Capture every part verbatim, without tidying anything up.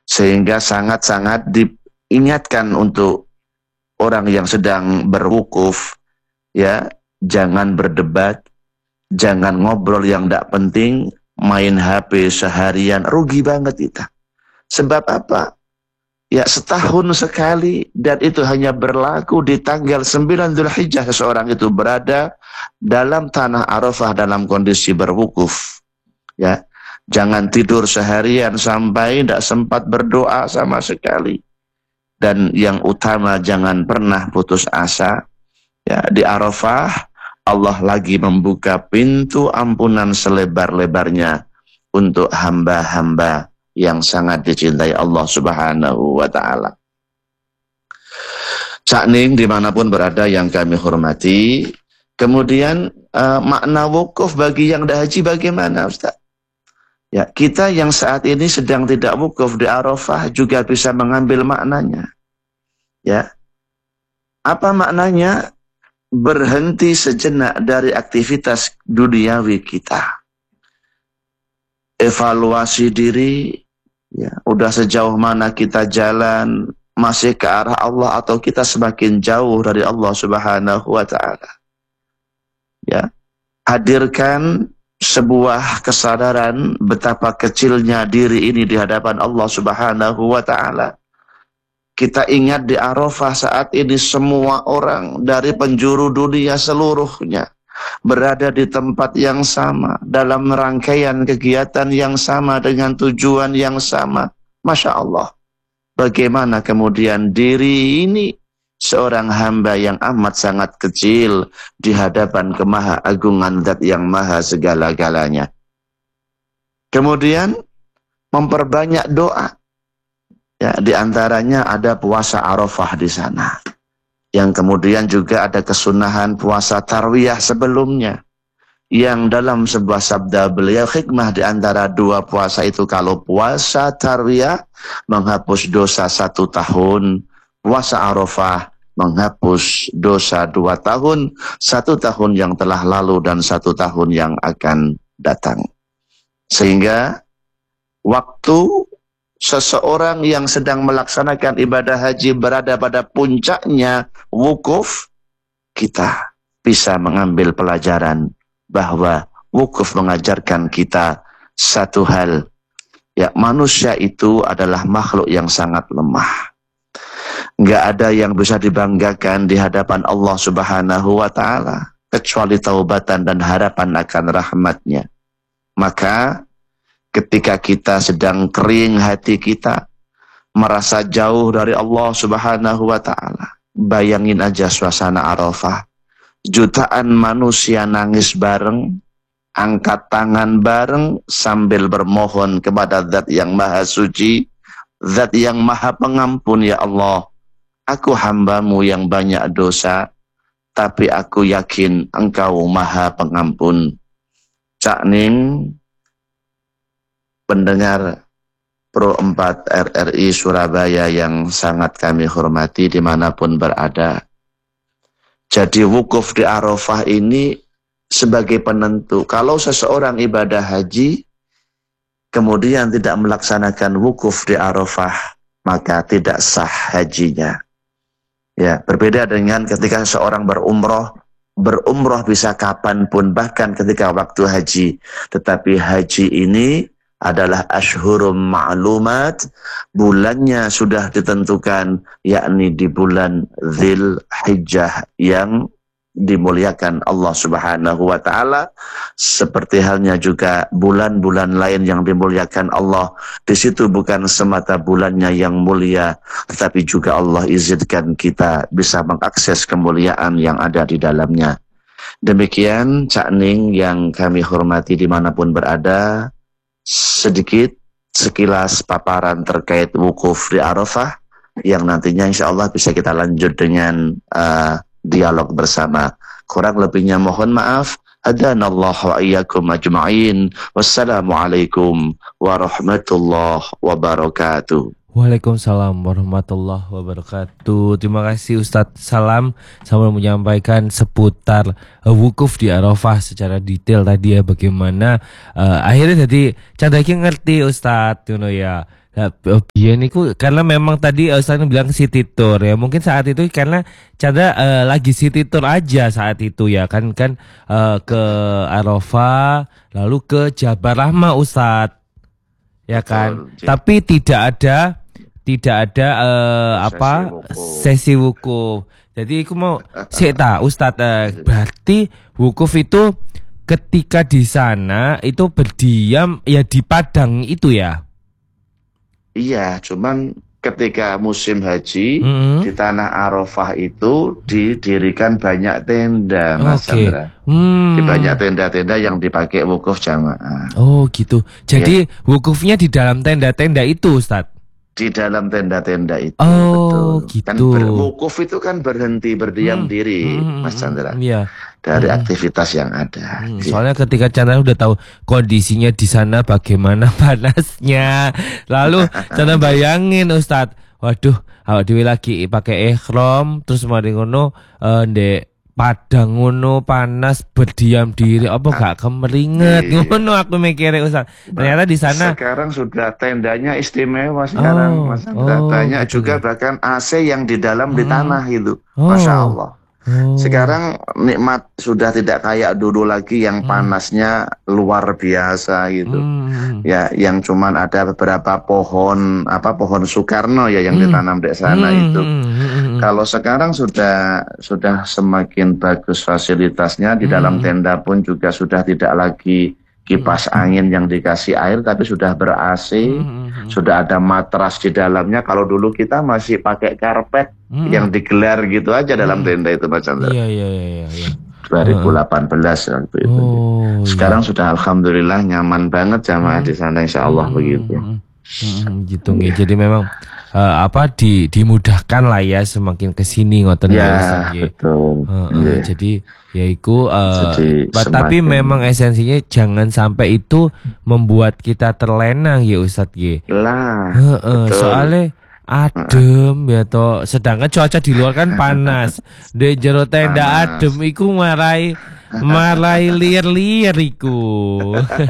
Sehingga sangat-sangat diingatkan untuk orang yang sedang berwukuf, ya, jangan berdebat, jangan ngobrol yang tidak penting, main H P seharian, rugi banget kita. Sebab apa? Ya, setahun sekali, dan itu hanya berlaku di tanggal sembilan Dzulhijjah seseorang itu berada dalam tanah Arafah dalam kondisi berwukuf. Ya, jangan tidur seharian sampai tidak sempat berdoa sama sekali. Dan yang utama, jangan pernah putus asa. Ya, di Arafah Allah lagi membuka pintu ampunan selebar-lebarnya untuk hamba-hamba yang sangat dicintai Allah Subhanahu wa ta'ala. Cakning dimanapun berada yang kami hormati. Kemudian uh, makna wukuf bagi yang dah haji bagaimana, Ustaz? Ya, kita yang saat ini sedang tidak wukuf di Arafah juga bisa mengambil maknanya. Ya, apa maknanya? Berhenti sejenak dari aktivitas duniawi kita. Evaluasi diri, ya, udah sejauh mana kita jalan, masih ke arah Allah atau kita semakin jauh dari Allah Subhanahu wa ta'ala. Ya, hadirkan sebuah kesadaran betapa kecilnya diri ini di hadapan Allah Subhanahu wa ta'ala. Kita ingat di Arafah saat ini semua orang dari penjuru dunia seluruhnya berada di tempat yang sama, dalam rangkaian kegiatan yang sama, dengan tujuan yang sama. Masya Allah. Bagaimana kemudian diri ini, seorang hamba yang amat sangat kecil di hadapan kemaha-agungan Zat yang maha segala-galanya. Kemudian memperbanyak doa. Ya, di antaranya ada puasa Arafah di sana. Yang kemudian juga ada kesunahan puasa tarwiyah sebelumnya. Yang dalam sebuah sabda beliau, hikmah di antara dua puasa itu, kalau puasa tarwiyah menghapus dosa satu tahun, puasa Arafah menghapus dosa dua tahun, satu tahun yang telah lalu dan satu tahun yang akan datang. Sehingga waktu seseorang yang sedang melaksanakan ibadah haji berada pada puncaknya wukuf, kita bisa mengambil pelajaran bahwa wukuf mengajarkan kita satu hal. Ya, manusia itu adalah makhluk yang sangat lemah. Nggak ada yang bisa dibanggakan di hadapan Allah Subhanahu wa ta'ala kecuali taubatan dan harapan akan rahmatnya. Maka ketika kita sedang kering hati kita, merasa jauh dari Allah Subhanahu wa ta'ala, bayangin aja suasana Arafah. Jutaan manusia nangis bareng, angkat tangan bareng sambil bermohon kepada Zat yang maha suci, Zat yang maha pengampun. Ya Allah, aku hambamu yang banyak dosa, tapi aku yakin Engkau maha pengampun. Cakning pendengar Pro empat R R I Surabaya yang sangat kami hormati dimanapun berada. Jadi wukuf di Arafah ini sebagai penentu. Kalau seseorang ibadah haji kemudian tidak melaksanakan wukuf di Arafah, maka tidak sah hajinya. Ya, berbeda dengan ketika seseorang berumroh. Berumroh bisa kapanpun, bahkan ketika waktu haji. Tetapi haji ini adalah ashhurum ma'lumat, bulannya sudah ditentukan, yakni di bulan Dzulhijjah yang dimuliakan Allah Subhanahu wa ta'ala. Seperti halnya juga bulan-bulan lain yang dimuliakan Allah. Di situ bukan semata bulannya yang mulia, tetapi juga Allah izinkan kita bisa mengakses kemuliaan yang ada di dalamnya. Demikian cakning yang kami hormati dimanapun berada, sedikit sekilas paparan terkait wukuf di Arafah yang nantinya insya Allah bisa kita lanjut dengan uh, dialog bersama. Kurang lebihnya mohon maaf. Hadanallahu wa iyyakum ajma'in. Wassalamualaikum warahmatullahi wabarakatuh. Waalaikumsalam warahmatullahi wabarakatuh. Terima kasih Ustadz Salam sambil menyampaikan seputar uh, wukuf di Arafah secara detail tadi ya, bagaimana uh, akhirnya jadi candaki ngerti Ustadz, you know, ya. Lah, biyen niku karena memang tadi Ustaz bilang city tour ya. Mungkin saat itu karena Chandra eh, lagi city tour aja saat itu ya kan kan eh, ke Arafah lalu ke Jabal Rahmah Ustaz. Ya kan. Betul, Cik. Tapi tidak ada tidak ada eh, apa wukuf. sesi wukuf. Jadi aku mau sik ta Ustaz eh, berarti wukuf itu ketika di sana itu berdiam ya di padang itu ya. Iya, cuman ketika musim haji Mm-hmm. di tanah Arafah itu didirikan banyak tenda, Mas Oke. Chandra. Hmm. Di banyak tenda-tenda yang dipakai wukuf jamaah. Oh gitu. Jadi wukufnya di dalam tenda-tenda itu, Ustaz. Di dalam tenda-tenda itu, Oh, betul. Kan gitu. ber- wukuf itu kan berhenti, berdiam Hmm. diri, Hmm, Mas hmm, Chandra, hmm, Iya. dari Hmm. aktivitas yang ada. Hmm, Gitu. soalnya ketika Chandra udah tahu kondisinya di sana bagaimana panasnya, lalu Chandra bayangin Ustadz, waduh, awak dhewe lagi pakai ihram, terus mari ngono eh, ndek padang ngono panas berdiam diri, apa gak kemeringet Iya. ngono aku mikirnya Ustadz. Ternyata di sana, Sekarang sudah tendanya istimewa sekarang, Oh, Mas Chandra. oh, Banyak gitu juga ya. bahkan A C yang di dalam di Hmm. tanah itu. Oh. Masya Allah. Oh. Sekarang nikmat sudah tidak kayak dulu lagi yang Hmm. panasnya luar biasa gitu. Hmm. Ya, yang cuman ada beberapa pohon, apa pohon Soekarno ya yang Hmm. ditanam di sana Hmm, itu. hmm, hmm, hmm. Kalau sekarang sudah sudah semakin bagus fasilitasnya, di dalam Hmm. tenda pun juga sudah tidak lagi kipas angin yang dikasih air, tapi sudah ber-A C, Hmm. sudah ada matras di dalamnya. Kalau dulu kita masih pakai karpet Hmm. yang digelar gitu aja dalam Hmm. tenda itu, Mas Chandra. Iya iya iya iya. iya. dua ribu delapan belas waktu itu. Oh. Sekarang sudah alhamdulillah nyaman banget jamaah Hmm. di sana, insya Allah Hmm, begitu. hmm, hmm, gitu nggih. Jadi memang eh, apa di dimudahkan lah ya semakin kesini ngoten ya Ustaz Ya, nggih. betul. Eh, eh, Iya. jadi ya iku eh, Jadi ba- tapi semakin- memang esensinya jangan sampai itu membuat kita terlena ya Ustadz nggih. Lah, Heeh, betul. soalnya adem ya toh, sedangkan cuaca di luar kan panas. Di jero tenda Panas. adem iku marai marai liar-liar iku.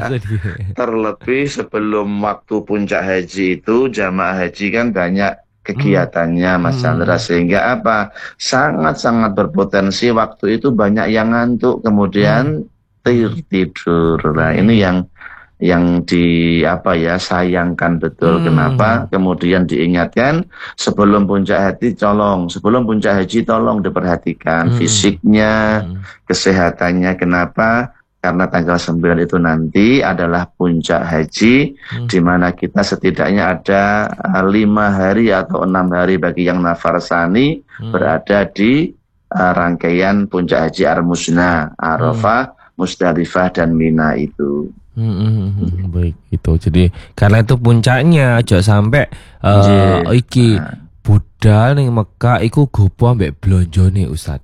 Terlebih sebelum waktu puncak haji itu, jamaah haji kan banyak kegiatannya, Mas Hmm. Chandra, sehingga apa? Sangat-sangat berpotensi waktu itu banyak yang ngantuk, kemudian tir- tidur. Nah, Hmm. ini yang yang di apa ya sayangkan betul. Hmm. Kenapa? Kemudian diingatkan sebelum puncak haji tolong, sebelum puncak haji tolong diperhatikan Hmm. fisiknya, Hmm. kesehatannya. Kenapa? Karena tanggal sembilan itu nanti adalah puncak haji, Hmm. di mana kita setidaknya ada uh, lima hari atau enam hari bagi yang nafar sani Hmm. berada di uh, rangkaian puncak haji Ar-Musna, Arafah, Musdalifah dan Mina itu. Hmm, hmm, hmm, baik itu. Jadi karena itu puncaknya aja sampai eh, Iya. iki budal ning Mekah iku gopo ambek blonjone Ustaz.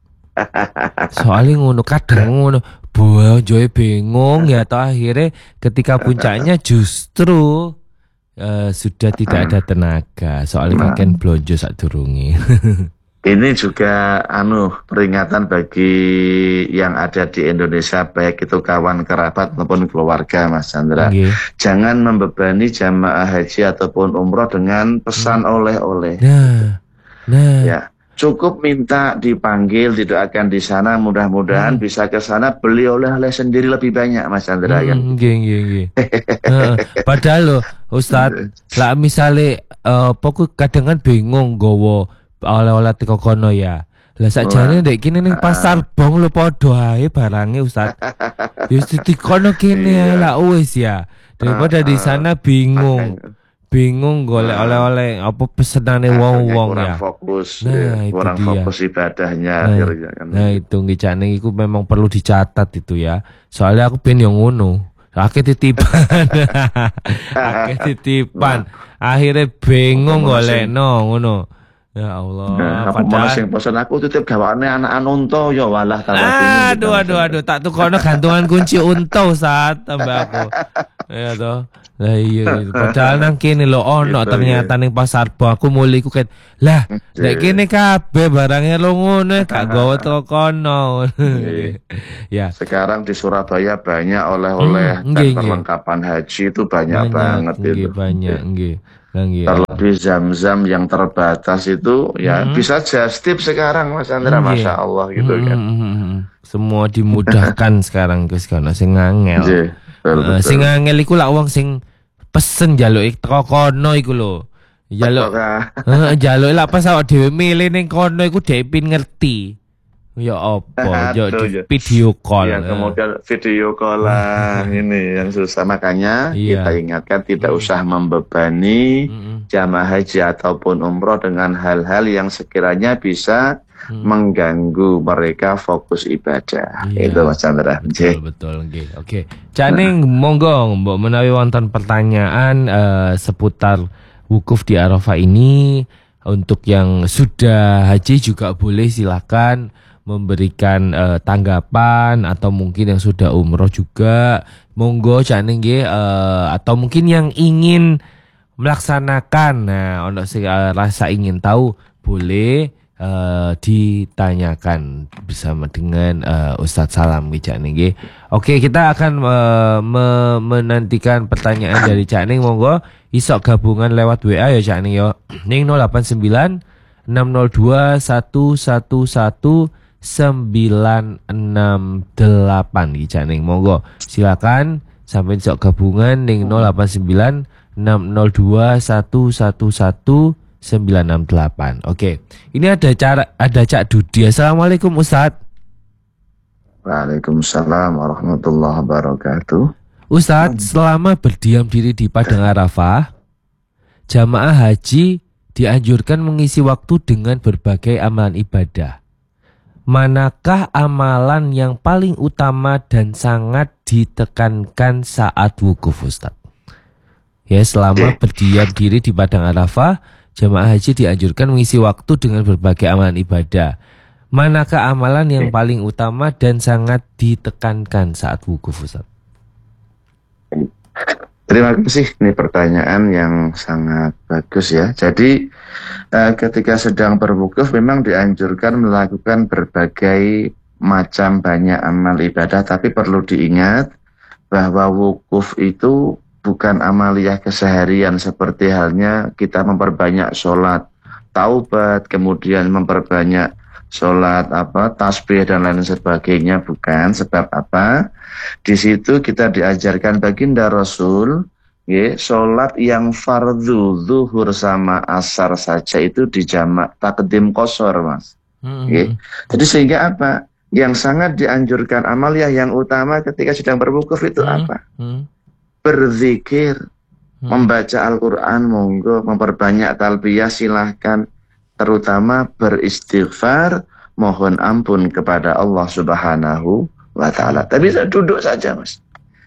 Soalnya ngono kadang ngono blonjoe bingung ya toh akhirnya ketika puncaknya justru eh, sudah tidak ada tenaga. Soalnya kan blonjo sadurunge. Ini juga anu peringatan bagi yang ada di Indonesia, baik itu kawan kerabat maupun keluarga, Mas Chandra. Nggih. Jangan membebani jamaah haji ataupun umroh dengan pesan oleh-oleh. Nah. Nah. Ya, cukup minta dipanggil, didoakan di sana, mudah-mudahan bisa ke sana beli oleh-oleh sendiri lebih banyak, Mas Chandra. Kan? Hmm, nggih nggih nggih. Heeh. Padahal loh Ustaz, lah misale eh pokok kadang kan bingung gowo oleh-oleh teko kono ya. Lah sakjane ndek kene ning pasar bong lho padha ae barange Ustaz. Ya di kono kene Iya. lah wis ya. Daripada di sana bingung. Makanya- Bingung golek oleh-oleh apa pesenane Akhirnya wong-wong kurang ya. fokus, Nah, ya, itu kurang dia. fokus ibadahnya. Nah, akhirnya kan. Nah itu ngicane iku memang perlu dicatat itu ya. Soalnya aku ben yang ngono. Akeh titipan. Akeh titipan. Akhirnya bingung Ngomong golekno ngono. Ya Allah, Nah, aku mau padahal sing pesen aku titip gawane anak unta ya walah tambah bingung kita aduh Mas aduh Chandra. aduh tak tukono gantungan kunci unta saat tambah aku. Ya toh. Lah iya padahal nang kene lho ono Gitu ya. ternyata ning pasar bo aku mulai ku ket. Lah nek Nggih. kene kabeh barangnya lo ngono gak gawa teko kono. Nggih. Ya. Sekarang di Surabaya banyak Hmm, oleh-oleh nggih dan nggih. perlengkapan haji itu banyak Banyak banget nggih itu. banyak Nggih. nggih. Lah nggih. ah. Terlebih zam-zam yang terbatas itu ya Mm-mm. bisa just tip sekarang Mas Chandra, Nggih. Masya Allah gitu kan. Mm-mm. Semua dimudahkan sekarang Gus kono sing ngangel. Nggih, betul Heeh, betul. sing angel iku lak wong sing pesen njaluk teko kono iku lho. Teko Njaluk kah? heeh njaluk lak pas awak dhewe milih ning kono iku dhek pin ngerti. Ya apa, yo Aduh di ya. video call. Ya eh. kemudian video call lah ini yang susah, makanya kita Iya. ingatkan tidak Mm, usah membebani mm, jamaah haji ataupun umroh dengan hal-hal yang sekiranya bisa mm. mengganggu mereka fokus ibadah. Itu Iya. Mas Chandra. Betul betul nggih. Oke. Caning monggo mbok menawi wonten pertanyaan eh, seputar wukuf di Arafah ini untuk yang sudah haji juga boleh silakan memberikan eh, tanggapan atau mungkin yang sudah umroh juga monggo caning nggih eh, atau mungkin yang ingin melaksanakan nah ono sing eh, rasa ingin tahu boleh eh, ditanyakan bersama dengan eh, Ustadz Salam Cak Ning nggih. Oke, kita akan eh, me- menantikan pertanyaan dari Cak Ning monggo isok gabungan lewat W A ya Cak Ning yo. Ning nol delapan sembilan enam nol dua satu satu satu sembilan enam delapan iki Cak Ning monggo silakan sampai isok gabungan ning nol delapan sembilan enam nol dua satu satu satu sembilan enam delapan. Oke. Ini ada cara ada Cak Dudi. Assalamualaikum Ustadz. Waalaikumsalam warahmatullahi wabarakatuh. Ustadz, selama berdiam diri di Padang Arafah, jamaah haji dianjurkan mengisi waktu dengan berbagai amalan ibadah. Manakah amalan yang paling utama dan sangat ditekankan saat wukuf Ustadz? Ya, selama Oke. berdiam diri di Padang Arafah, jamaah haji dianjurkan mengisi waktu dengan berbagai amalan ibadah. Manakah amalan yang paling utama dan sangat ditekankan saat wukuf Ustaz? Terima kasih, ini pertanyaan yang sangat bagus ya. Jadi eh, ketika sedang berwukuf memang dianjurkan melakukan berbagai macam banyak amal ibadah, tapi perlu diingat bahwa wukuf itu bukan amaliyah keseharian seperti halnya kita memperbanyak sholat taubat, kemudian memperbanyak sholat apa tasbih dan lain sebagainya, bukan. Sebab apa? Di situ kita diajarkan baginda Rasul, ya, sholat yang fardu zuhur sama asar saja itu dijamak takdim qasar, Mas. Hmm. Ya. Jadi sehingga apa? Yang sangat dianjurkan amaliyah yang utama ketika sedang berwukuf itu Hmm. apa? Hmm. Berzikir, Hmm. membaca Al-Quran, monggo, memperbanyak talbiyah silahkan, terutama beristighfar, mohon ampun kepada Allah Subhanahu wa Ta'ala. Tapi bisa duduk saja, Mas.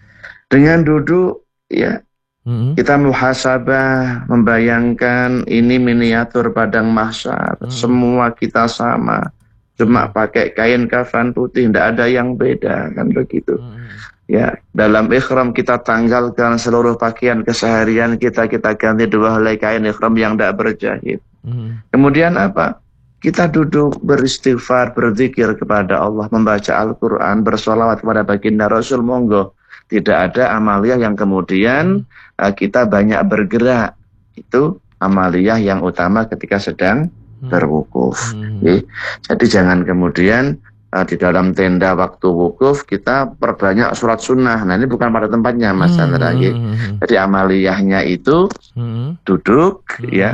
Dengan duduk, ya, Hmm. kita muhasabah, membayangkan ini miniatur padang mahsyar, Hmm. semua kita sama, cuma pakai kain kafan putih, tidak ada yang beda, kan begitu. Hmm. Ya, dalam ikhram kita tanggalkan seluruh pakaian keseharian kita, kita ganti dua helai kain ikhram yang tidak berjahit. Hmm. Kemudian apa? Kita duduk beristighfar, berzikir kepada Allah, membaca Al-Quran, bersolawat kepada baginda Rasul, monggo. Tidak ada amaliyah yang kemudian uh, kita banyak bergerak. Itu amaliyah yang utama ketika sedang berwukuf. Hmm. Ya. Jadi jangan kemudian uh, di dalam tenda waktu wukuf kita perbanyak surat sunnah. Nah ini bukan pada tempatnya, Mas Chandra. Ya. Hmm. Jadi amaliyahnya itu Hmm. duduk, Hmm. ya,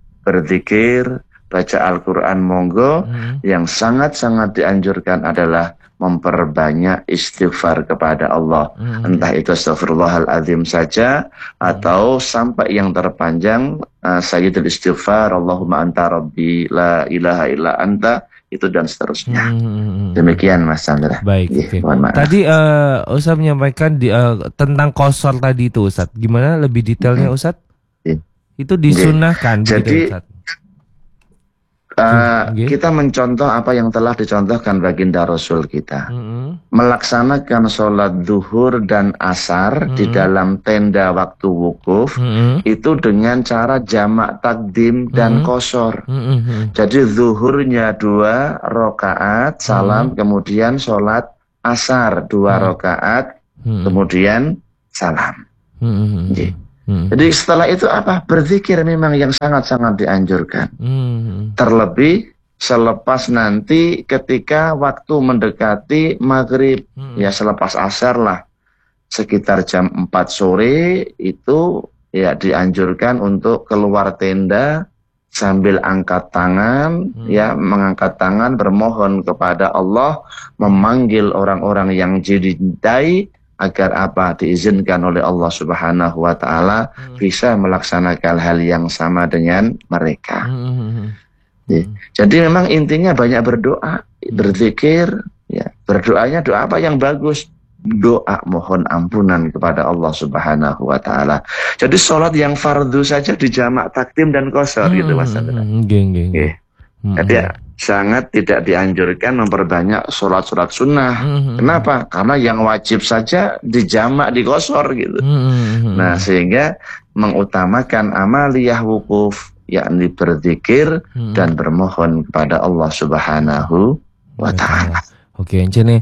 berzikir, baca Al-Quran, monggo. Hmm. Yang sangat-sangat dianjurkan adalah memperbanyak istighfar kepada Allah. Hmm. Entah itu astaghfirullahaladzim saja, atau sampai yang terpanjang uh, sayyidul istighfar, Allahumma anta rabbi la ilaha illa anta, itu dan seterusnya. Hmm. Demikian Mas Chandra. Baik, Iya, oke. mohon maaf. Tadi uh, Ustaz menyampaikan di, uh, tentang qasar tadi itu Ustaz. Gimana lebih detailnya Ustaz? Iya. Itu disunahkan begitu Jadi, Ustaz. Uh, Nggih. kita mencontoh apa yang telah dicontohkan baginda Rasul kita. Mm-mm. Melaksanakan sholat zuhur dan asar Mm-mm. di dalam tenda waktu wukuf Mm-mm. itu dengan cara jamak takdim dan Mm-mm. qashar. Mm-mm. Jadi zuhurnya dua rakaat salam, Mm-mm. kemudian sholat asar dua Mm-mm. rakaat, Mm-mm. kemudian salam. Mm-mm. Nggih. Mm-mm. Jadi setelah itu apa? Berzikir memang yang sangat-sangat dianjurkan. Mm-mm. Terlebih selepas nanti ketika waktu mendekati maghrib, Mm-mm. ya selepas asar lah, sekitar jam empat sore itu ya dianjurkan untuk keluar tenda sambil angkat tangan, Hmm. ya mengangkat tangan bermohon kepada Allah, memanggil orang-orang yang dicintai agar apa diizinkan oleh Allah Subhanahu wa taala Hmm. bisa melaksanakan hal yang sama dengan mereka. Hmm. Ya. Jadi memang intinya banyak berdoa, berzikir, ya. Berdoanya doa apa yang bagus? Doa mohon ampunan kepada Allah Subhanahu wa taala. Jadi sholat yang fardu saja dijamak takdim dan qashar Hmm. gitu Mas Chandra. Nggih, nggih, nggih. Nggih. Jadi ya, sangat tidak dianjurkan memperbanyak sholat-sholat sunnah. Hmm. Kenapa? Karena yang wajib saja dijamak di qashar gitu. Hmm. Nah, sehingga mengutamakan amaliyah wukuf, yakni berzikir Hmm. dan bermohon kepada Allah Subhanahu wa taala. Oke, ini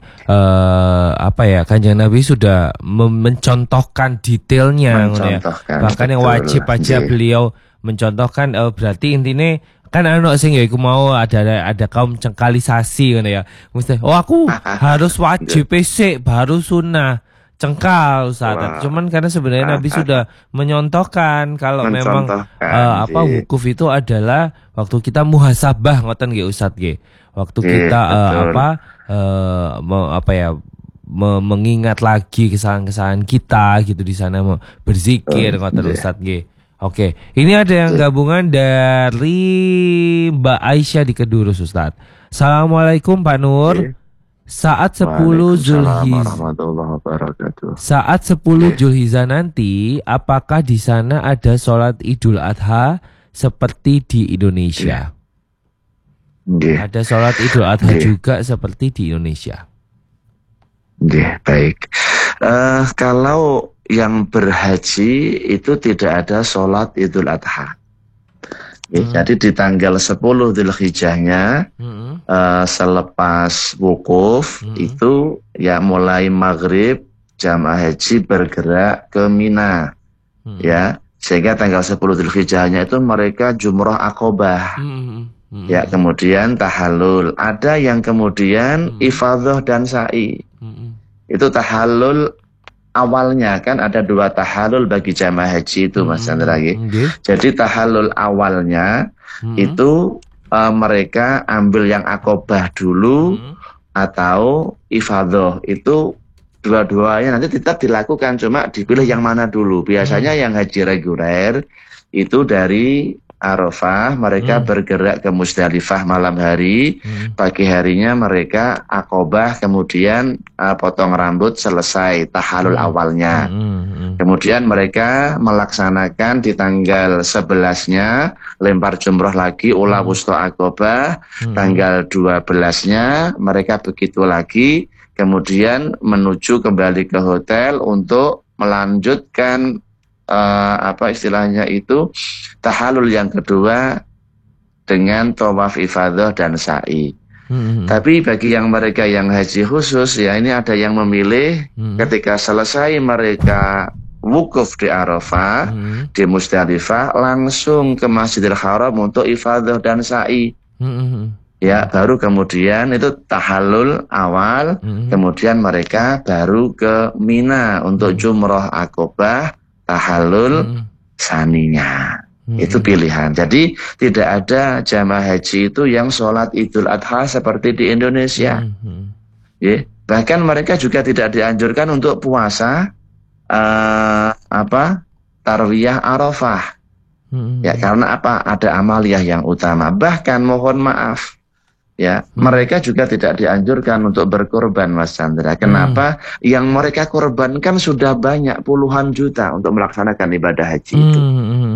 uh, apa ya? Kanjeng Nabi sudah mem- mencontohkan detailnya, Mencontohkan, ya. Bahkan yang betul. wajib aja Nggih. beliau mencontohkan. Uh, berarti intinya kan anak sing ya, aku mau ada ada kaum cengkalisasi kan ya. Mesti, oh aku harus wajib sik baru sunnah. Cengkal Ustaz. Cuman karena sebenarnya Nabi sudah menyontohkan kalau memang uh, apa wukuf itu adalah waktu kita muhasabah ngoten nggih Ustaz nggih. Waktu kita uh, apa uh, me, apa ya me, mengingat lagi kesalahan-kesalahan kita gitu di sana, berzikir ngoten Ustaz nggih. Oke, ini ada yang gabungan dari Mbak Aisyah di Kedurus Ustaz. Assalamualaikum Pak Nur. Saat sepuluh Zulhijjah Saat sepuluh Zulhijjah nanti, apakah di sana ada sholat Idul Adha seperti di Indonesia? Nggih. Ada sholat Idul Adha Nggih. juga seperti di Indonesia. Nggih, baik. Uh, kalau yang berhaji itu tidak ada sholat Idul Adha. Nggih, Hmm. Jadi di tanggal sepuluh Dzulhijjahnya Hmm. uh, selepas wukuf Hmm. itu ya mulai maghrib jamaah haji bergerak ke Mina, Hmm. ya sehingga tanggal sepuluh Dzulhijjahnya itu mereka jumrah akobah. Hmm. Hmm. Ya, kemudian tahallul. Ada yang kemudian Hmm. ifadhah dan sa'i. Hmm. Itu tahallul awalnya, kan ada dua tahallul bagi jamaah haji itu Mas Chandra. Hmm. Jadi tahallul awalnya Hmm. itu uh, mereka ambil yang akobah dulu Hmm. atau ifadhah. Itu dua-duanya nanti tetap dilakukan, cuma dipilih yang mana dulu. Biasanya yang haji reguler itu dari Arafah mereka Hmm. bergerak ke Musdalifah malam hari, Hmm. pagi harinya mereka akobah, kemudian uh, potong rambut, selesai tahallul Hmm. awalnya. Hmm. Hmm. Kemudian mereka melaksanakan di tanggal sebelasnya lempar jumroh lagi, ula wusta akobah. Hmm. Tanggal dua belasnya mereka begitu lagi, kemudian menuju kembali ke hotel untuk melanjutkan Uh, apa istilahnya itu tahallul yang kedua dengan tawaf ifadah dan sa'i. Hmm. Tapi bagi yang mereka yang haji khusus ya ini ada yang memilih Hmm. ketika selesai mereka wukuf di Arafah, Hmm. di Musdalifah langsung ke Masjidil Haram untuk ifadah dan sa'i. Hmm. Ya, baru kemudian itu tahallul awal, Hmm. kemudian mereka baru ke Mina untuk jumroh akobah, tahallul Hmm. saninya. Hmm. Itu pilihan. Jadi tidak ada jamaah haji itu yang sholat Idul Adha seperti di Indonesia. Hmm. Ya. Bahkan mereka juga tidak dianjurkan untuk puasa uh, apa tarwiyah Arafah. Hmm. Ya, karena apa? Ada amaliyah yang utama. Bahkan mohon maaf, ya, Hmm. mereka juga tidak dianjurkan untuk berkorban, Mas Chandra. Kenapa? Yang mereka korbankan sudah banyak puluhan juta untuk melaksanakan ibadah haji itu. Hmm.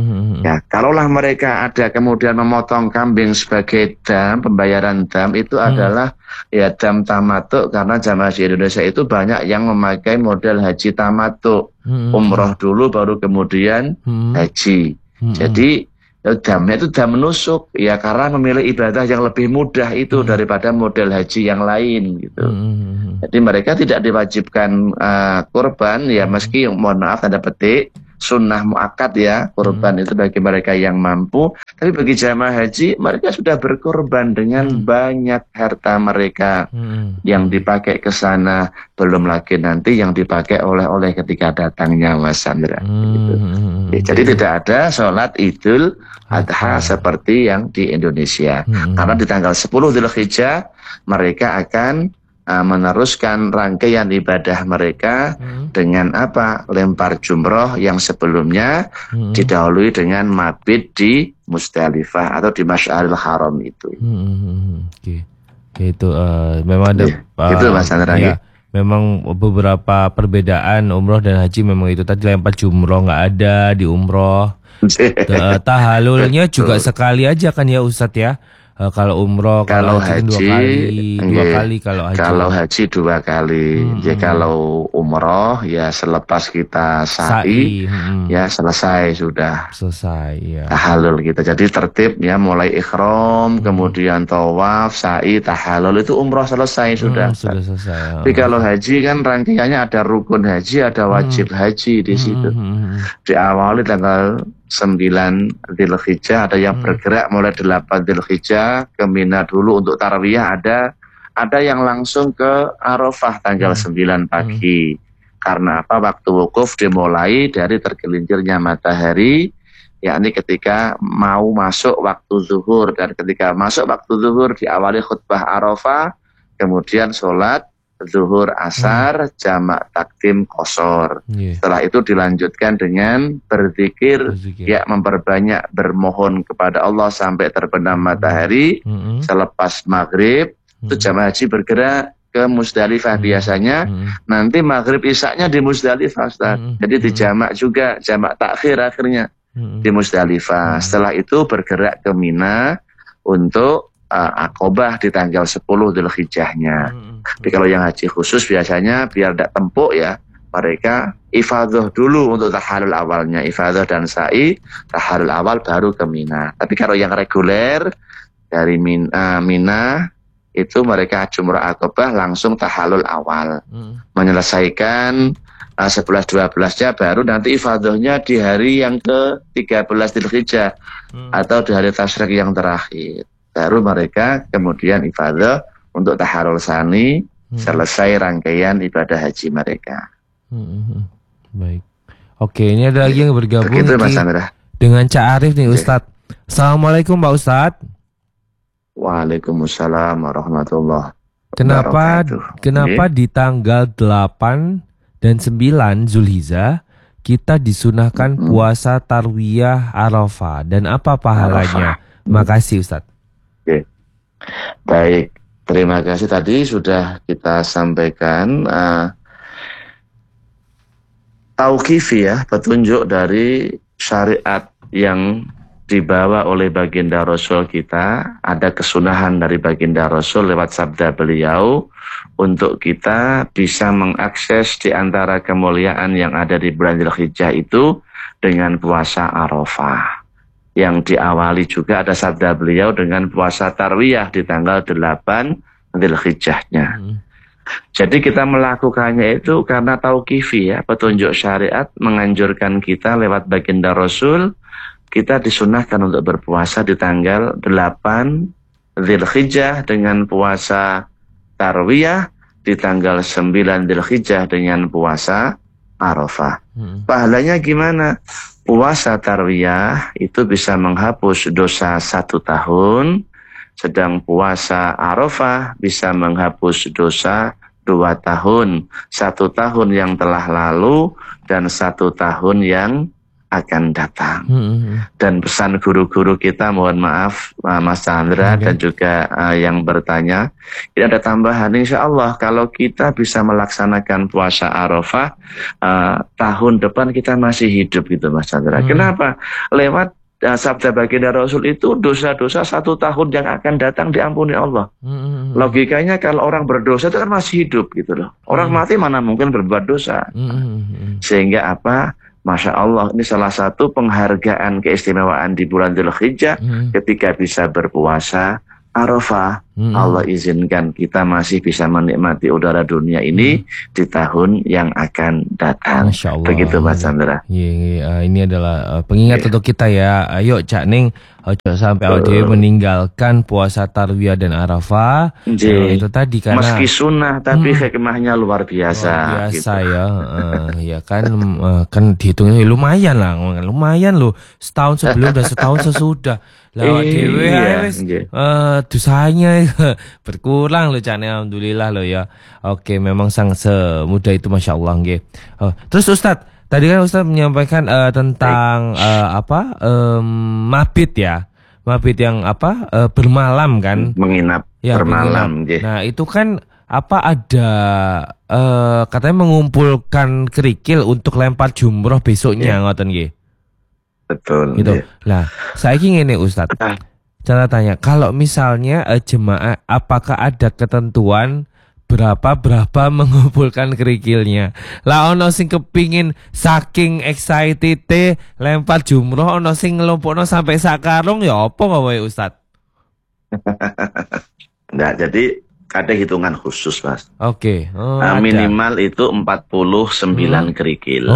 Ya, kalaulah mereka ada kemudian memotong kambing sebagai dam, pembayaran dam itu Hmm. adalah ya dam tamatuk, karena jamaah haji Indonesia itu banyak yang memakai model haji tamatuk. Hmm. Umroh dulu baru kemudian Hmm. haji. Hmm. Jadi ya, damnya itu dam nusuk ya, karena memilih ibadah yang lebih mudah itu Hmm. daripada model haji yang lain gitu. Hmm. Jadi mereka tidak diwajibkan uh, kurban ya, Hmm. meski mohon maaf tanda petik sunnah muakkad ya, kurban itu bagi mereka yang mampu. Tapi bagi jamaah haji, mereka sudah berkorban dengan Hmm. banyak harta mereka Hmm. yang dipakai ke sana, belum lagi nanti yang dipakai oleh-oleh ketika datangnya Mas Sandra. Gitu. Hmm. Ya, jadi tidak ada sholat Idul Adha Adha. seperti yang di Indonesia. Hmm. Karena di tanggal sepuluh Dzulhijjah mereka akan uh, meneruskan rangkaian ibadah mereka Hmm. dengan apa? Lempar jumroh yang sebelumnya Hmm. didahului dengan mabit di Musdalifah atau di Masy'aril Haram itu. Hmm. Oke. Okay. Itu uh, memang ada Ya, itu Mas Chandra. ya, memang beberapa perbedaan umroh dan haji memang itu tadi, lempar jumroh nggak ada di umroh. Ta- Tahalulnya juga Betul. sekali aja kan ya Ustadz ya. Uh, kalau umroh, Kalau kalau haji, kan dua haji, kali, dua nggih. kali kalau haji. Kalau haji dua kali. Hmm. Ya kalau umroh ya selepas kita sa'i, Sa'i, hmm. ya selesai sudah selesai ya. tahalul gitu. Jadi tertib ya, mulai ikhram, Hmm. kemudian tawaf, sa'i, tahalul, itu umroh selesai sudah. Hmm, sudah selesai. Ya. Tapi kalau haji kan rangkaiannya ada rukun haji, ada wajib Hmm. haji di situ. Hmm. Diawali tanggal sembilan Dzulhijjah, ada yang Hmm. bergerak mulai delapan Dzulhijjah ke Mina dulu untuk tarawiyah, ada ada yang langsung ke Arafah tanggal Hmm. sembilan pagi. Karena apa? Waktu wukuf dimulai dari tergelincirnya matahari, yakni ketika mau masuk waktu zuhur, dan ketika masuk waktu zuhur diawali khutbah Arafah, kemudian sholat zuhur asar, jamak takdim qashar. Yeah. Setelah itu dilanjutkan dengan berzikir, Berzikir. ya memperbanyak bermohon kepada Allah sampai terbenam matahari. Hmm. Selepas maghrib itu jamaah haji bergerak ke Musdalifah. Hmm. Biasanya Hmm. nanti maghrib isaknya di Musdalifah, Ustaz. Hmm. Jadi dijamak juga, jamak takhir akhirnya Hmm. di Musdalifah. Hmm. Setelah itu bergerak ke Mina untuk uh, Aqobah di tanggal sepuluh Dzulhijjahnya. Hmm. Tapi kalau yang haji khusus biasanya biar tidak tempuk ya, mereka ifadah dulu untuk tahalul awalnya, ifadah dan sa'i, tahalul awal baru ke Mina. Tapi kalau yang reguler dari Mina, Mina itu mereka jumrah Aqobah langsung tahalul awal, Hmm. menyelesaikan uh, sebelas dua belasnya, baru nanti ifadahnya di hari yang ke tiga belas Dzulhijjah Hmm. atau di hari tasyrik yang terakhir. Baru mereka kemudian ifadah untuk tahalul sani, Hmm. selesai rangkaian ibadah haji mereka. Hmm. Baik. Oke, ini ada lagi yang bergabung Begitu Mas Ki, Chandra. dengan Cak Arif nih Oke. Ustadz. Assalamualaikum Pak Ustadz. Waalaikumsalam warahmatullahi Kenapa wabarakatuh. kenapa di tanggal delapan dan sembilan Zulhijjah kita disunahkan Mm-mm. puasa Tarwiyah Arafah, dan apa pahalanya? Arafah. Makasih Ustadz. Oke. Baik, terima kasih. Tadi sudah kita sampaikan uh, tauqifi ya, petunjuk dari syariat yang dibawa oleh baginda Rasul kita. Ada kesunahan dari baginda Rasul lewat sabda beliau untuk kita bisa mengakses di antara kemuliaan yang ada di bulan Dzulhijjah itu dengan puasa Arafah. Yang diawali juga ada sabda beliau dengan puasa Tarwiyah di tanggal delapan Dzulhijjahnya. Hmm. Jadi kita melakukannya itu karena tauqifi ya, petunjuk syariat menganjurkan kita lewat baginda Rasul, kita disunahkan untuk berpuasa di tanggal delapan Dzulhijjah dengan puasa Tarwiyah, di tanggal sembilan Dzulhijjah dengan puasa Arafah. Hmm. Pahalanya gimana? Puasa Tarwiyah itu bisa menghapus dosa satu tahun, sedang puasa Arafah bisa menghapus dosa dua tahun, satu tahun yang telah lalu dan satu tahun yang akan datang. Hmm. Dan pesan guru-guru kita, mohon maaf uh, Mas Chandra Oke. dan juga uh, yang bertanya, ini ada tambahan. Insya Allah kalau kita bisa melaksanakan puasa Arafah, uh, tahun depan kita masih hidup gitu Mas Chandra. Hmm. Kenapa? Lewat dan sabda baginda Rasul itu dosa-dosa satu tahun yang akan datang diampuni Allah. Mm-mm. Logikanya kalau orang berdosa itu kan masih hidup gitu loh. Orang Mm. mati mana mungkin berbuat dosa. Mm-mm. Sehingga apa? Masya Allah, ini salah satu penghargaan keistimewaan di bulan Dzulhijjah Mm. ketika bisa berpuasa Arafah. Mm. Allah izinkan kita masih bisa menikmati udara dunia ini di tahun yang akan datang. Masya Allah. Begitu Mas Chandra. Iya, iya, uh, ini adalah uh, pengingat Iya. untuk kita ya. Ayo Cak Ning, ojo sampai awak dhewe meninggalkan puasa Tarwiyah dan Arafah. Nggih. Uh, itu tadi karena Meski sunnah tapi Hmm. hikmahnya luar biasa. luar biasa gitu. ya. Uh, ya kan uh, kan dihitungnya lumayan lah, lumayan loh. Setahun sebelum dan setahun sesudah. Lah awak dhewe Iya, ae wis nggih. uh, dosanya berkurang loh Cak Ning, alhamdulillah loh ya. Oke, memang sang semudah itu Masya Allah nggih. Uh, terus Ustadz, tadi kan Ustadz menyampaikan uh, tentang uh, apa um, mabit ya, mabit yang apa uh, bermalam kan, Menginap ya bermalam. menginap. nggih. Nah itu kan apa ada uh, katanya mengumpulkan kerikil untuk lempar jumroh besoknya ngoten nggih. Betul. Gitu. nggih. Lah saiki ngene Ustadz, Ah, cara tanya kalau misalnya uh, jemaah apakah ada ketentuan berapa berapa mengumpulkan kerikilnya. Lah ono sing kepingin saking excited lempar jumroh, ono sing ngelompokno sampai sakarung ya apa wae Ustad? Enggak, jadi ada hitungan khusus Mas. Oke. Oh, Nah, ada. minimal itu empat puluh sembilan Hmm. kerikil.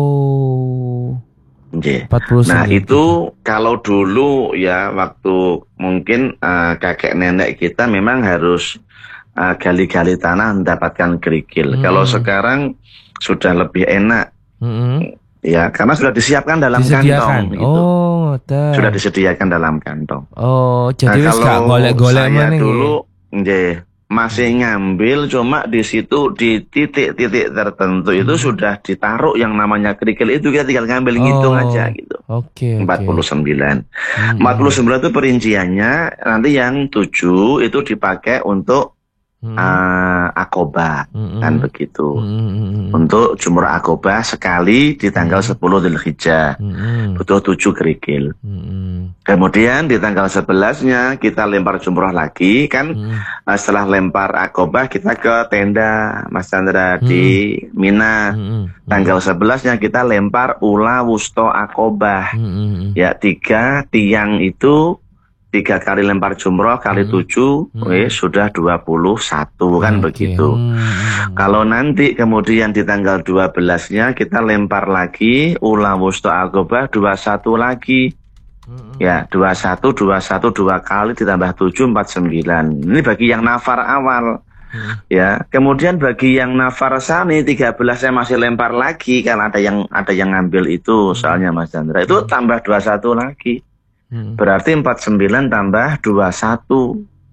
Oh. Nggih. empat puluh Nah sembilan. itu kalau dulu ya waktu mungkin eh, kakek nenek kita memang harus eh, gali-gali tanah mendapatkan kerikil. Hmm. Kalau sekarang sudah lebih enak Mm-mm. ya karena sudah disiapkan dalam Disediakan. kantong gitu. Oh, dah. Sudah disediakan dalam kantong. Oh, jadi Nah, wis gak kalau golek-golek saya meneh. dulu nggih, masih ngambil cuma di situ di titik-titik tertentu itu Hmm. sudah ditaruh yang namanya kerikil itu kita tinggal ngambil ngitung Oh. aja gitu. Oke, oke. empat puluh sembilan. Hmm. empat puluh sembilan itu perinciannya, nanti yang tujuh itu dipakai untuk Hmm. uh, akobah, Hmm. kan begitu. Hmm. Untuk jumrah akobah sekali di tanggal sepuluh Dzulhijjah, Hmm. butuh tujuh kerikil. Hmm. Kemudian di tanggal sebelasnya kita lempar jumrah lagi, kan Hmm. uh, setelah lempar akobah kita ke tenda Mas Chandra di Mina. Hmm. Tanggal sebelasnya kita lempar ula wusto akobah. Hmm. Ya, tiga tiang itu tiga kali lempar jumroh kali Hmm. tujuh, Hmm. weh, sudah dua puluh satu kan Oke. begitu. Hmm. Kalau nanti kemudian di tanggal dua belasnya kita lempar lagi ula wusto akobah dua puluh satu lagi. Hmm. Ya, dua puluh satu, dua puluh satu, dua kali ditambah tujuh, empat puluh sembilan. Ini bagi yang nafar awal. Hmm. Ya, kemudian bagi yang nafar sani tiga belasnya masih lempar lagi kan ada yang ada yang ngambil itu soalnya Mas Chandra. Itu tambah dua puluh satu lagi. Hmm. Berarti empat puluh sembilan tambah dua puluh satu.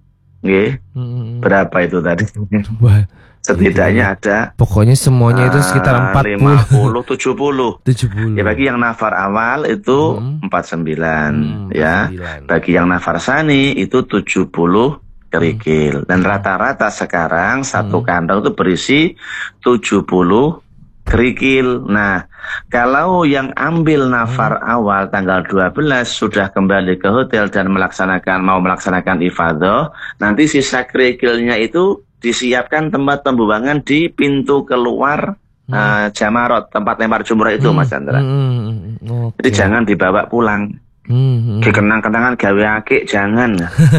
Nggih, Hmm. berapa itu tadi? Wah, Setidaknya ada pokoknya semuanya itu sekitar eh, empat lima puluh, puluh, tujuh puluh. tujuh puluh. Ya bagi yang nafar awal itu Hmm. empat puluh sembilan Hmm, ya. sembilan. Bagi yang nafar sani itu tujuh puluh kerikil. Dan rata-rata sekarang satu Hmm. kantong itu berisi tujuh puluh kerikil. Nah, kalau yang ambil nafar awal tanggal dua belas sudah kembali ke hotel dan melaksanakan mau melaksanakan ifadah, nanti sisa kerikilnya itu disiapkan tempat pembuangan di pintu keluar eh, Jamarot, tempat lempar jumrah itu Mas Chandra. Hmm. Hmm. Jadi Oke. jangan dibawa pulang. Hmm. Dikenang-kenangan gawe akik jangan.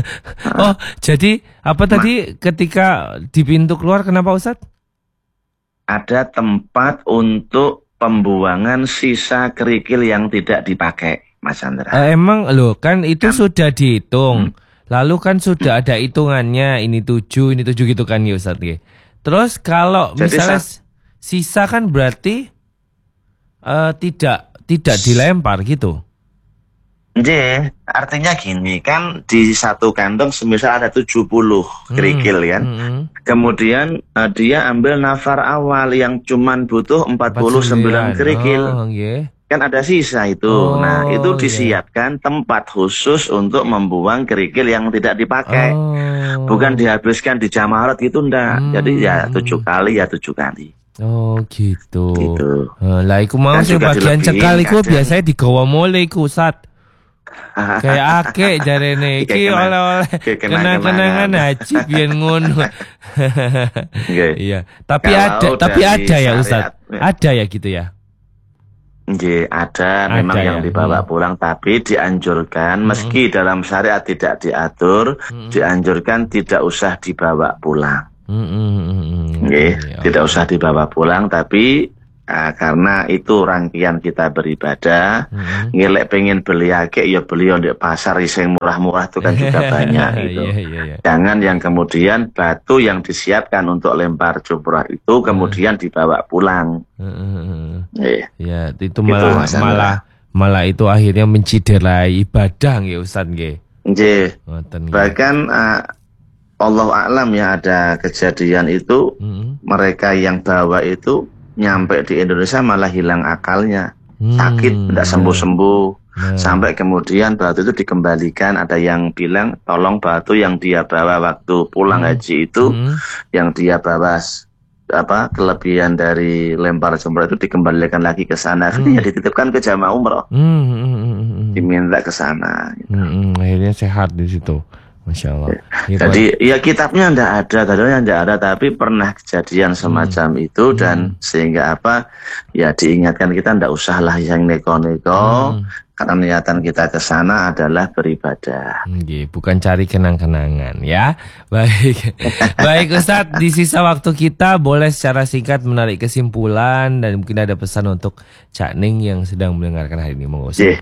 Oh, jadi apa tadi ketika di pintu keluar kenapa Ustadz? Ada tempat untuk pembuangan sisa kerikil yang tidak dipakai, Mas Chandra. Eh, emang loh kan itu Kan- sudah dihitung. Hmm. Lalu kan sudah ada hitungannya ini tujuh, ini tujuh gitu kan ya Ustadz ya. Terus kalau Jadi misalnya sa- sisa kan berarti eh, tidak tidak dilempar gitu. Nggih, artinya gini, kan di satu kantong semisal ada tujuh puluh kerikil kan. Hmm. Kemudian eh, dia ambil nafar awal yang cuman butuh empat puluh sembilan kerikil. Oh, nggih. Kan ada sisa itu. Oh, nah, itu iya. disiapkan tempat khusus untuk membuang kerikil yang tidak dipakai. Oh. Bukan dihabiskan di Jamarot gitu ndak. Hmm. Jadi ya tujuh kali ya tujuh kali. Oh gitu. Gitu. Eh, lah iku mau Dan sing juga bagian dilebihin cekal iku kadang. biasanya digawa mule iku Ustadz. Kayak akeh jarene iki Kayak kena- oleh-oleh kayak kenang-kenangan. kenang-kenangan haji biyen ngono. Nggih. Iya, tapi Kalau ada tapi dari ada ya Ustaz. syariat, ya. Ada ya gitu ya. Nggih, ada, Ada memang yang ya, dibawa hmm. pulang, tapi dianjurkan meski dalam syariat tidak diatur, Hmm. dianjurkan tidak usah dibawa pulang. Hmm, hmm, hmm, hmm. Nggih, Oke, tidak oke. usah dibawa pulang, tapi ah, karena itu rangkaian kita beribadah, Hmm. ngelek pengen beli akeh ya beli di pasar yang murah-murah itu kan juga banyak gitu. Iya, iya, iya. Jangan yang kemudian batu yang disiapkan untuk lempar jumrah itu kemudian dibawa pulang. Heeh. Nggih. Ya, itu Gitu, malah Mas Andra. malah malah itu akhirnya menciderai ibadah nggih Ustaz nggih. Nggih. Ngoten nggih. Bahkan uh, Allah a'lam ya ada kejadian itu Hmm. mereka yang bawa itu nyampe di Indonesia malah hilang akalnya, sakit Hmm, tidak sembuh-sembuh, Nah. sampai kemudian batu itu dikembalikan. Ada yang bilang tolong batu yang dia bawa waktu pulang Hmm. haji itu, Hmm. yang dia bawa s- apa kelebihan dari lempar jumrah itu dikembalikan lagi ke sana. Akhirnya Hmm. dititipkan ke jamaah umroh, Hmm, hmm, hmm, hmm, hmm. diminta ke sana. Hmm, hmm. Akhirnya sehat di situ. Masya Allah. Ya, Jadi ya kitabnya ndak ada, tadinya ndak ada, tapi pernah kejadian semacam itu dan sehingga apa ya diingatkan kita ndak usahlah yang neko-neko, Hmm. karena niatan kita ke sana adalah beribadah. Nggih, bukan cari kenang-kenangan ya. Baik. Baik Ustadz, di sisa waktu kita boleh secara singkat menarik kesimpulan dan mungkin ada pesan untuk Cak Ning yang sedang mendengarkan hari ini. Monggo Ustadz. Ye.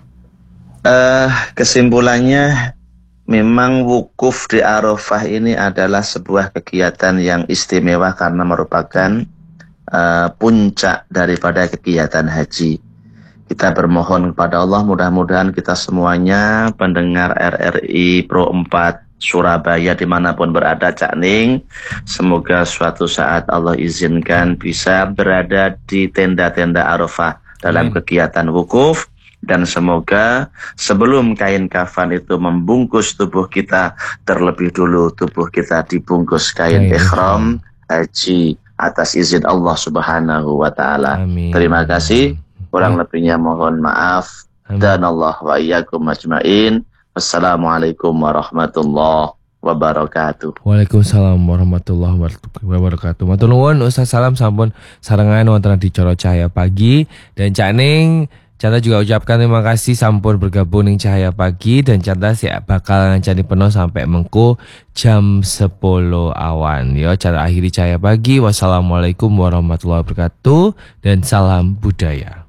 Eh, kesimpulannya memang wukuf di Arafah ini adalah sebuah kegiatan yang istimewa karena merupakan eh, puncak daripada kegiatan haji. Kita bermohon kepada Allah mudah-mudahan kita semuanya pendengar R R I Pro empat Surabaya dimanapun berada Cak Ning, semoga suatu saat Allah izinkan bisa berada di tenda-tenda Arafah dalam Amin. kegiatan wukuf. Dan semoga sebelum kain kafan itu membungkus tubuh kita, terlebih dulu tubuh kita dibungkus kain Kain ikhram haji atas izin Allah Subhanahu wa taala. Amin. Terima kasih. Kurang lebihnya mohon maaf. Amin. Dan Allah wa iyyakum ajmain. Wassalamualaikum warahmatullahi wabarakatuh. Waalaikumsalam warahmatullahi wabarakatuh. Matur nuwun Ustaz, salam sampun sarengan wonten di Coro Cahaya Pagi dan Cak Ning. Canda juga ucapkan terima kasih sampun bergabung ning Cahaya Pagi dan Canda sih bakal ngancani penuh sampai mengko jam sepuluh awan. Yo, cara akhiri Cahaya Pagi. Wassalamualaikum warahmatullahi wabarakatuh dan salam budaya.